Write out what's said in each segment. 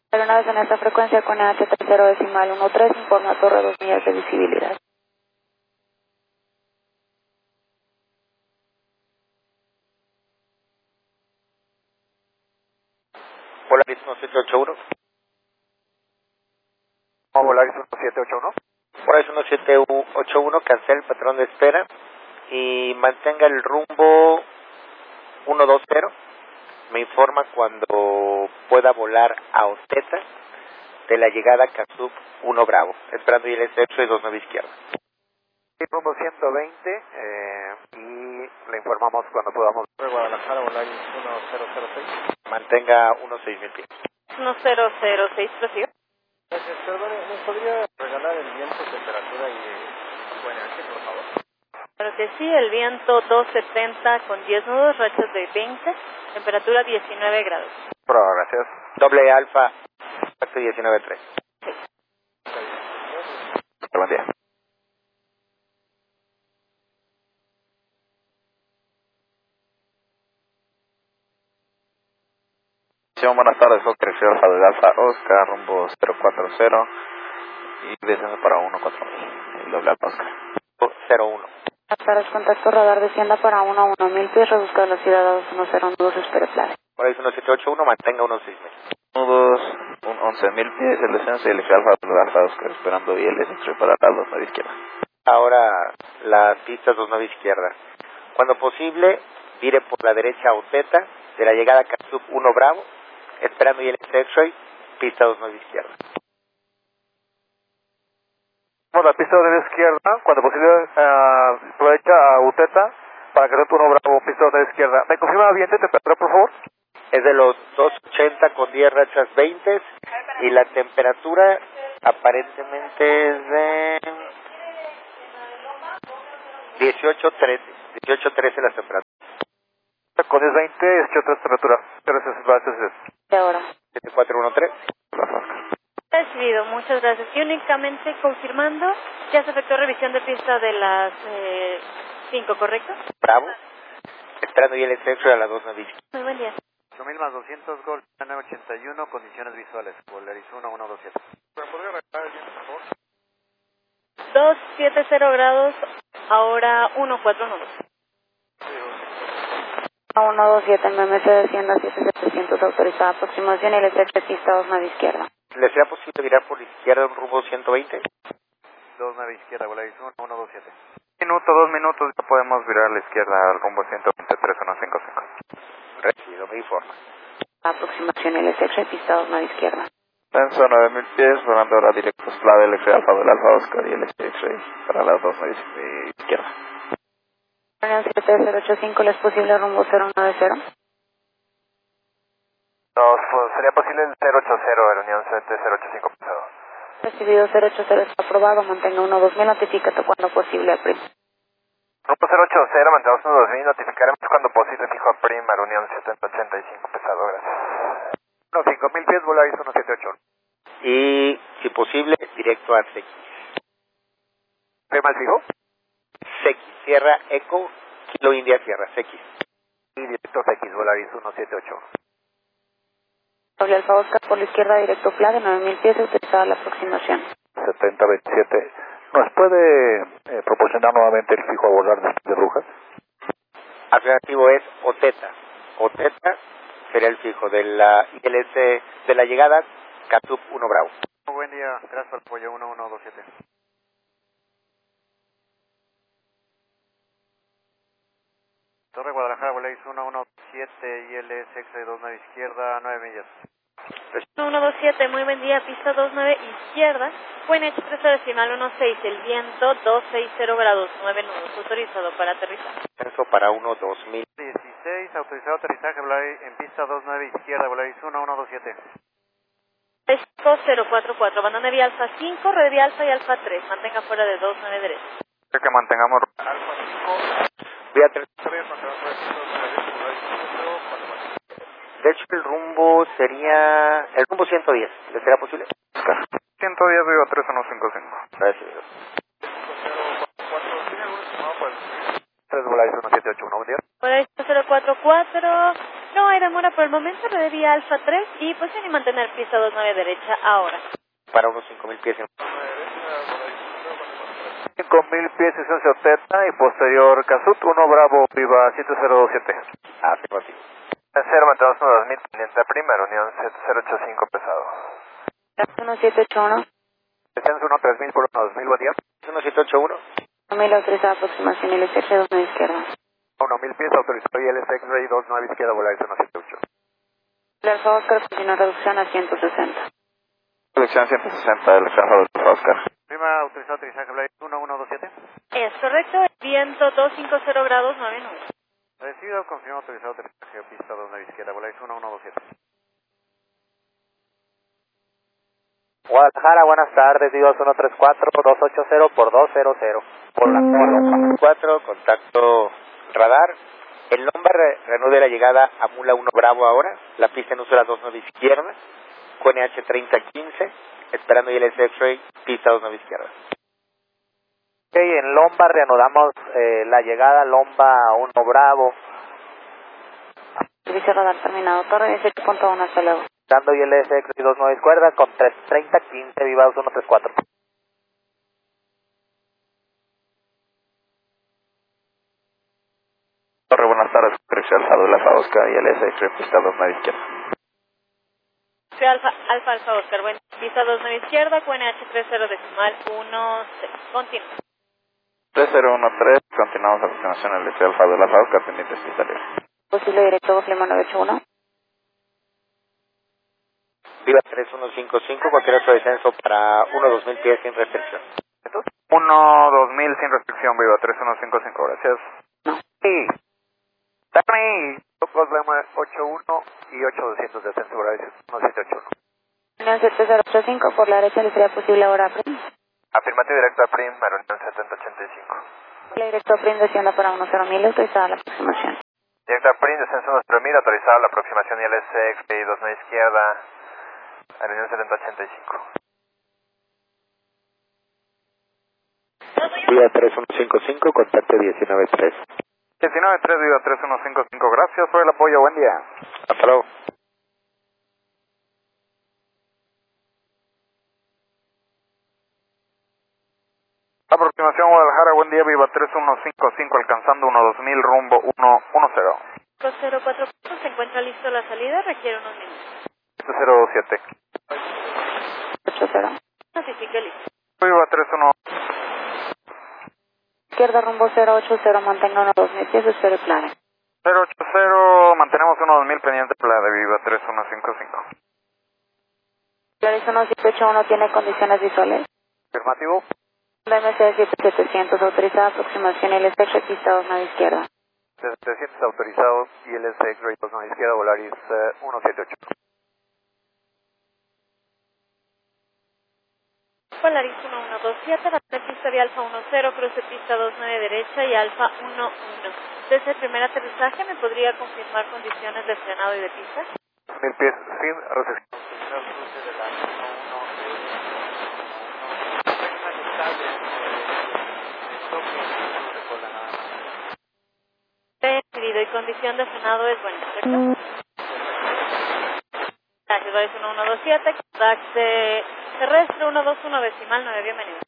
Aeronaves en esta frecuencia con AH30.13, informa a torre 2 millas de visibilidad. Volaris 1781. Volaris 1781. Volaris 1781, cancela el patrón de espera y mantenga el rumbo 120. Me informa cuando pueda volar a Oteta de la llegada a Kasup 1 Bravo, esperando ILS y 29 izquierda. Rumbo 120 y le informamos cuando podamos. Guadalajara, Volaris 1006. Mantenga unos 6,000 pies. 1006, prosigo. Perdón, ¿nos podría regalar el viento, temperatura y ONH, por favor? Claro que sí, el viento 270 con 10 nudos, rachas de 20, temperatura 19 grados. Gracias. Doble alfa, 19.3. Sí. Buen día. Buenas tardes, Oscar, Alfa del Alfa Oscar, rumbo 040 y descenso para 14000, el doble Alfa Oscar. 01. Buenas tardes, contacto radar, descienda para 11000 pies, reduzca velocidad a 210, espere plan. Volaris 1781, mantenga unos 6,000. Nudos, 11,000 pies, el descenso y el eje Alfa del Alfa Oscar, esperando ILS para la 29 izquierda. Ahora las pistas 29 izquierda. Cuando posible, vire por la derecha a Oteta de la llegada a Kasup 1 Bravo, esperando ILS X-Ray, pista 29 izquierda. Por la pista de la izquierda, cuando posible, aprovecha a Uteta para que sea turno Bravo, pista de la izquierda. ¿Me confirma ambiente y temperatura, por favor? Es de los 280 con 10 rachas 20 y la temperatura aparentemente es de 18-13. 18-13 la temperatura. Con 10-20, es que otra temperatura. Gracias. De ahora. 7413. Recibido, muchas gracias. Y únicamente confirmando, ya se efectuó revisión de pista de las 5, ¿correcto? Bravo, esperando ILS X-Ray a las 2:09. Muy buen día. 8000 más 200, Gol 981, condiciones visuales. Volaris 1127. ¿Me podría regalar el viento, por favor? 270 grados, ahora 149. 127, MMC descienda 7700, autorizada aproximación, ILS pista 29 izquierda. ¿Le será posible virar por la izquierda un rumbo 120? 29 izquierda, Volaris 1127. Minuto, 2 minutos, ya podemos virar a la izquierda al rumbo 123.155. Recibido, me informa. Aproximación ILS pista 29 izquierda. Descenso 9000 pies, volando ahora directo Slave, el eje Alfa del Alfa Oscar y el X-Ray para la 29 izquierda. Reunión 7085, ¿le es posible rumbo 090? Pues sería posible el 080, el Unión 7085 pesado. Recibido 080, está aprobado, mantenga 12000, notifícate cuando posible a PRIM. Rumbo 080, mantenemos 2000, notificaremos cuando posible fijo a Prima, la Unión 7085 pesado, gracias. 5000 pies, Volaris 178. Y, si posible, directo a Sequis. ¿Prima el fijo? Sequis, Sierra Eco, Kilo India Sierra, Sequis. Y directo a X, Volaris 178. Doble Alfa Oscar por la izquierda, directo flag, 9000 pies, autorizada la aproximación. 7027. ¿Nos puede proporcionar nuevamente el fijo a volar de Brujas? Alternativo es Oteta. Oteta sería el fijo de la ILS de la llegada Kasup 1 Bravo. Buen día, gracias por el apoyo, 1127. Torre Guadalajara, Volaris 117, ILS X29 izquierda, 9 millas. 127, muy buen día, pista 29 izquierda, QNH 13.16, el viento 260 grados, 9 nudos, autorizado para aterrizar. Eso para 1-2000. 16, autorizado aterrizaje, Volaris en pista 29 izquierda, Volaris 1127. 5044, banda de vía alfa 5, red de alfa y alfa 3, mantenga fuera de 29 derecho. Que mantengamos Alfa 5. Vía 3. De hecho, el rumbo sería... El rumbo 110. ¿Le será posible? 110, vivo 3155. Gracias. 3 Volaris 1781, buen día. Por ahí 044, no hay hay demora por el momento, red vía Alfa 3 y posición y mantener pista 29 derecha ahora. Para unos 5,000 pies. 5,000 pies y socio Teta y posterior Casut 1 Bravo Viva 7027. Afirmativo. 0 mantenemos 2000 pendiente a primera unión 7085 pesado. 1781. Descenso 3000 por 2000, buen día. 1781. 1000 autorizada aproximación LSX 29 izquierda. 1000 pies autorizado y LSX Ray 29 izquierda volar 178. Alfa Oscar continúa reducción a 160. Selección 160 del Alfa Delta Oscar. Prima autorizado aterrizaje Blade 1127. Es correcto, el viento 250 grados 9 nudos. Recibido, confirmado autorizado aterrizaje pista 29 izquierda volar 1127. Guadalajara, buenas tardes, Dios 134, 280 por 200. Por la 4, contacto radar. El Lombard reanude la llegada a Mula 1 Bravo ahora. La pista en uso de la 29 izquierda. QNH 3015, esperando el X-Ray, pista 29 izquierda. Ok, en Lombard reanudamos la llegada Lomba 1 Bravo. Servicio radar terminado. Torre 18.1, hasta luego. Dando ILS X-Ray 29 izquierda con 3015, Vivados 134. Torre, buenas tardes, Corrección Alfa Delta Oscar y LS X-Ray pista 29 izquierda. Soy Alfa Oscar, buen pista 29 izquierda, QNH 30 decimal 16. Continúa. 3013, continuamos a continuación el LS Alfa Delta Oscar, pendientes pista libre. Posible directo Flema 981. Viva 3155, cualquier otro descenso para 1-2000 pies sin restricción. 1-2000 sin restricción, Viva 3155, gracias. No. Sí. Dame, problema 81 y 8200 descenso, gracias. 1781. Unión 7085, por la derecha le sería posible ahora Prim. Afirmativo directo a Prim, Unión 7085. La directo Prim descienda para 10.000, autorizada la aproximación. Directo a Prim, descenso 9000, autorizado la aproximación y el SX y 29 izquierda, Unión 7085. Viva 3155, contacto 193. 193, Viva 3155, gracias por el apoyo, buen día. Hasta luego. Aproximación Guadalajara, buen día, Viva 3155, alcanzando 1-2000, rumbo 110. 204 se encuentra listo la salida, requiere unos minutos. 707. 80. Notifique listo. Viva 31. Izquierda rumbo 080, mantenga 1.2000 pies, espere plane. 080, mantenemos 1-2000 pendiente plana de Viva 3155. Clarice 1781 tiene condiciones visuales. Afirmativo. BMC 7700, autorizada aproximación LSX, pista 29 izquierda. 700 autorizados y el SX Ray 29 izquierda, Volaris 178. Polaris 1127, la pista de Alfa 10, cruce pista 29 derecha y Alfa 11. Desde el primer aterrizaje, ¿me podría confirmar condiciones de frenado y de pista? 1000 pies sin recepción. Decidido y condición de frenado es buena, ¿correcto? Gracias, Polaris 1127, contacto terrestre 121 decimal 9, bienvenido.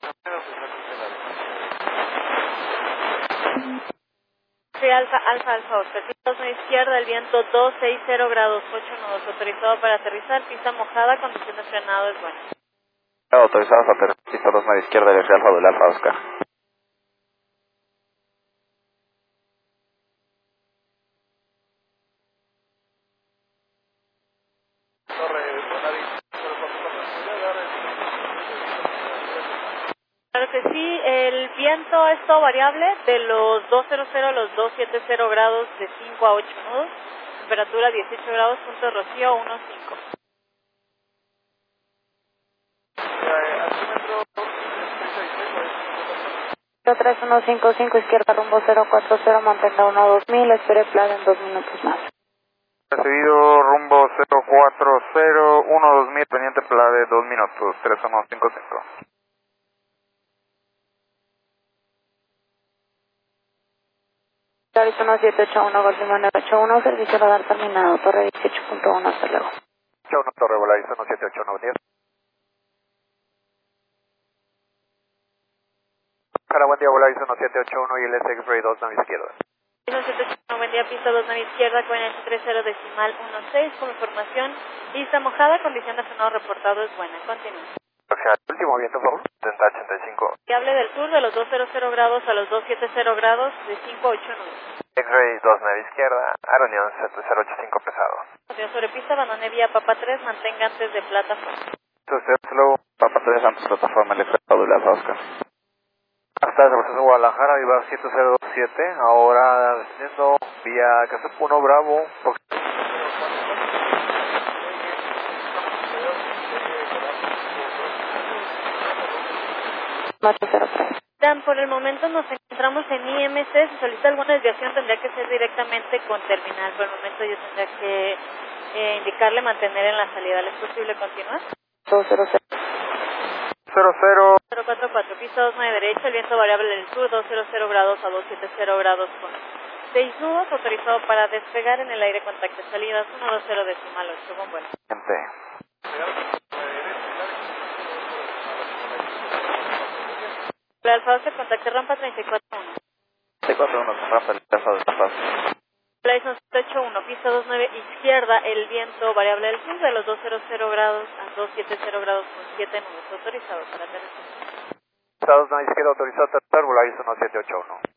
Sí, Alfa Oscar, pista 2 izquierda, el viento 260 grados 8 nudos, autorizado para aterrizar, pista mojada, condición de frenado es buena. Autorizados a aterrizar pista 29 izquierda del Alfa del Alfa Oscar. Claro que sí, el viento es todo variable, de los 200 a los 270 grados de 5 a 8 nudos, temperatura 18 grados, punto de rocío 1.5. 3155, izquierda rumbo 040, mantenga 12000, espere plane en 2 minutos más. Recibido rumbo 040, 12000 pendiente plane 2 minutos, 3155. Volaris 1781, Golf Lima 981, servicio radar terminado, torre 18.1, hasta luego. 81 Torre Volaris 1781, buen día. Para buen día, Volaris 1781 y el X-Ray 2 nave izquierda. 1781, buen día, pista 2 nave izquierda, coordinate 30 decimal 16, con información, pista mojada, condición de frenado reportado es buena, continúa. Último viento, por favor. 7085. Fiable del sur de los 200 grados a los 270 grados de 5 a 8 nudos. X-Ray 2 nave izquierda, Aronion 7085 pesado. Continúa sobre pista, abandone vía Papa 3, mantenga antes de plataforma. Usted slow, Papa 3 antes plataforma eléctrica Douglas Oscar. Hasta el proceso Guadalajara, iba 7027, ahora descendiendo vía Casa 1 Bravo. Dan, por el momento nos encontramos en IMC, si solicita alguna desviación tendría que ser directamente con terminal, por el momento yo tendría que indicarle mantener en la salida, ¿le es posible continuar? 200. 044, pista 29 derecha, el viento variable del sur, 200 grados a 270 grados con 6 nudos, autorizado para despegar en el aire contacto salidas 120 decimal 8, con vuelo. La Alfa Oscar, contacte rampa 34-1. 34-1, rampa de Alfa de Paz. Blyson 781, pista 29 izquierda, el viento variable del sur de los 200 grados a 270 grados con 7 nudos, autorizado para aterrizar. Estados nave izquierda autorizado a aterrizar, Volaris 1781.